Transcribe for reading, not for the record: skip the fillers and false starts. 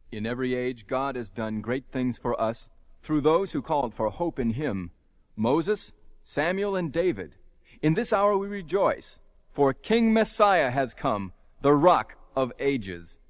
In every age God has done great things for us through those who called for hope in him, Moses, Samuel, and David. In this hour we rejoice, for King Messiah has come, the Rock of Ages.